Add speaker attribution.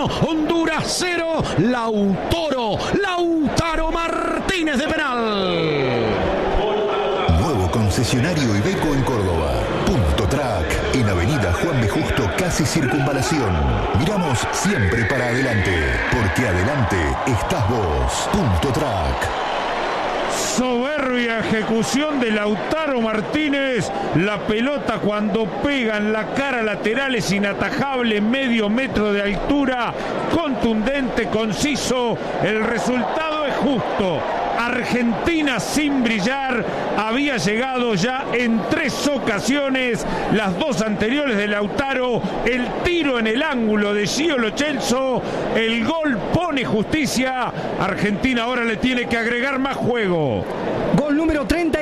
Speaker 1: Honduras 0, Lautaro Martínez de penal.
Speaker 2: Nuevo concesionario Iveco en Córdoba. Punto Track, en Avenida Juan B. Justo, casi Circunvalación. Miramos siempre para adelante, porque adelante estás vos. Punto Track.
Speaker 3: Soberbia ejecución de Lautaro Martínez. La pelota cuando pega en la cara lateral es inatajable, medio metro de altura, contundente, conciso. El resultado es justo. Argentina sin brillar había llegado ya en 3 ocasiones, las 2 anteriores de Lautaro, el tiro en el ángulo de Gio Lo Celso, el gol pone justicia. Argentina ahora le tiene que agregar más juego.
Speaker 4: Gol número 30.